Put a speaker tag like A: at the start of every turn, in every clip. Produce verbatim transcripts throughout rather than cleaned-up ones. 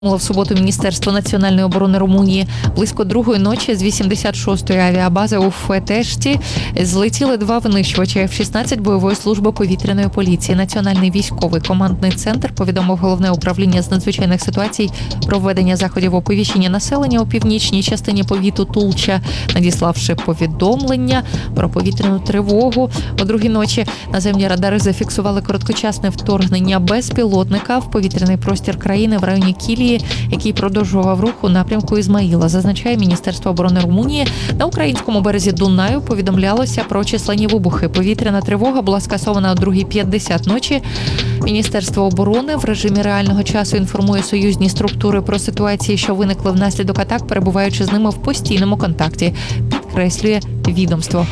A: В суботу Міністерство національної оборони Румунії близько другої ночі з вісімдесят шостої авіабази у Фетешті злетіли два винищувачі еф шістнадцять бойової служби повітряної поліції. Національний військовий командний центр повідомив Головне управління з надзвичайних ситуацій про введення заходів оповіщення населення у північній частині повіту Тулча, надіславши повідомлення про повітряну тривогу. О другій ночі наземні радари зафіксували короткочасне вторгнення безпілотника в повітряний простір країни в районі Кілії, який продовжував рух у напрямку Ізмаїла. Зазначає Міністерство оборони Румунії. На українському березі Дунаю повідомлялося про численні вибухи. Повітряна тривога була скасована о другій п'ятдесят ночі. Міністерство оборони в режимі реального часу інформує союзні структури про ситуації, що виникли внаслідок атак, перебуваючи з ними в постійному контакті, підкреслює відомство.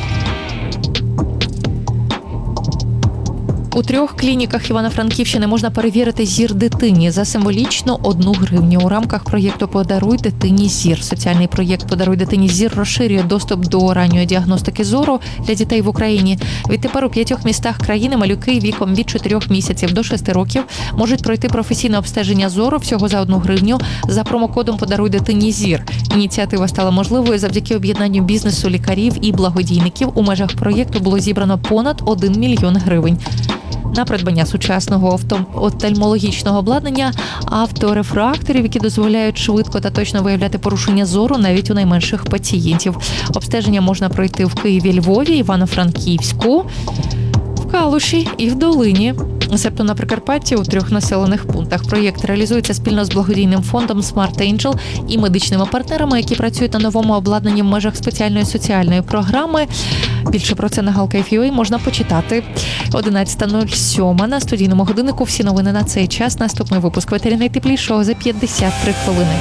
A: У трьох клініках Івано-Франківщини можна перевірити зір дитині за символічно одну гривню. У рамках проєкту «Подаруй дитині зір». Соціальний проєкт «Подаруй дитині зір» розширює доступ до ранньої діагностики зору для дітей в Україні. Відтепер у п'ятьох містах країни малюки віком від чотирьох місяців до шести років можуть пройти професійне обстеження зору всього за одну гривню за промокодом «Подаруй дитині зір». Ініціатива стала можливою завдяки об'єднанню бізнесу, лікарів і благодійників. У межах проєкту було зібрано понад один мільйон гривень. На придбання сучасного офтальмологічного обладнання, авторефракторів, які дозволяють швидко та точно виявляти порушення зору навіть у найменших пацієнтів. Обстеження можна пройти в Києві, Львові, Івано-Франківську, в Калуші і в Долині, себто на Прикарпатті у трьох населених пунктах. Проєкт реалізується спільно з благодійним фондом Smart Angel і медичними партнерами, які працюють на новому обладнанні в межах спеціальної соціальної програми. Більше про це на галкайф крапка ю а можна почитати. одинадцята нуль сім на студійному годиннику. Всі новини на цей час. Наступний випуск «Ветері найтеплішого» за п'ятдесят три хвилини.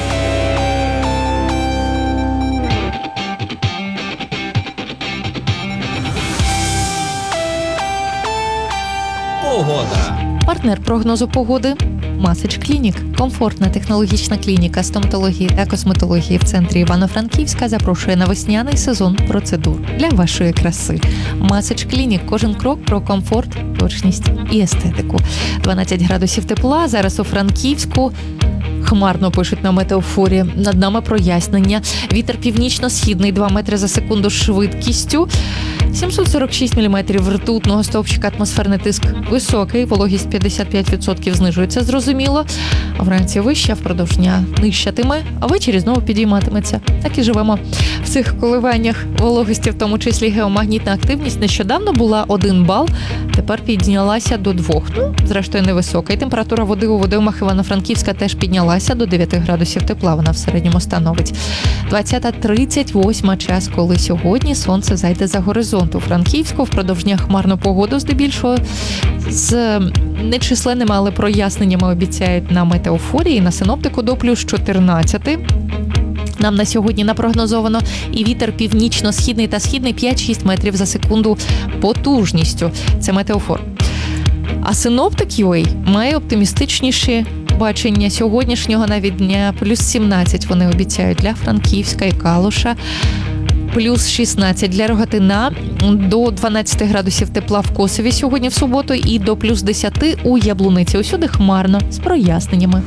B: Погода.
A: Партнер прогнозу погоди Масич Клінік. Комфортна технологічна клініка стоматології та косметології в центрі Івано-Франківська запрошує на весняний сезон процедур для вашої краси. Масич Клінік. Кожен крок про комфорт, точність і естетику. дванадцять градусів тепла. Зараз у Франківську. Хмарно, пишуть на метеофорі. Над нами прояснення. Вітер північно-східний два метри за секунду швидкістю. сімсот сорок шість міліметрів ртутного стовпчика, атмосферний тиск високий, вологість п'ятдесят п'ять відсотків знижується, зрозуміло. А вранці вища, впродовж дня нижчатиме, а ввечері знову підійматиметься. Так і живемо в цих коливаннях вологості, в тому числі геомагнітна активність нещодавно була один бал, тепер піднялася до двох. Ну, зрештою, невисока. І температура води у водоймах Івано-Франківська теж піднялася до дев'яти градусів тепла. Вона в середньому становить. двадцята тридцять восьма час, коли сьогодні сонце зайде за горизонт. У Франківську впродовж дня хмарну погоду здебільшого з нечисленними, але проясненнями обіцяють на метеофорі і на синоптику до плюс чотирнадцяти. Нам на сьогодні напрогнозовано і вітер північно-східний та східний п'ять-шість метрів за секунду потужністю. Це метеофор. А синоптик крапка ю а має оптимістичніші бачення сьогоднішнього навіть дня. Плюс сімнадцять вони обіцяють для Франківська і Калуша. Плюс шістнадцять для Рогатина, до дванадцяти градусів тепла в Косові сьогодні в суботу і до плюс десяти у Яблуниці. Усюди хмарно, з проясненнями.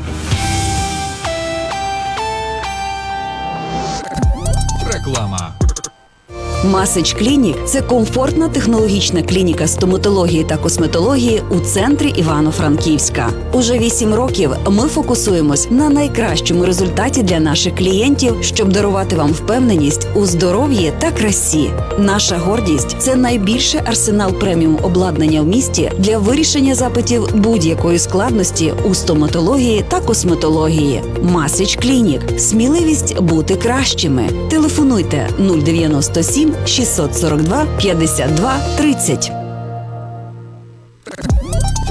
B: Реклама.
C: Масич Клінік – це комфортна технологічна клініка стоматології та косметології у центрі Івано-Франківська. Уже вісім років ми фокусуємось на найкращому результаті для наших клієнтів, щоб дарувати вам впевненість у здоров'ї та красі. Наша гордість – це найбільший арсенал преміум обладнання в місті для вирішення запитів будь-якої складності у стоматології та косметології. Масич Клінік – сміливість бути кращими. Телефонуйте нуль дев'яносто сім шістсот сорок два п'ятдесят два тридцять.